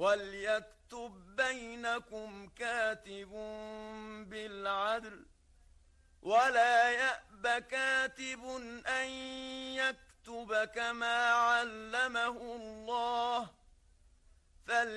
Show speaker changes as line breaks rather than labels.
وليكتب بينكم كاتب بالعدل ولا يأب كاتب أن يكتب كما علمه الله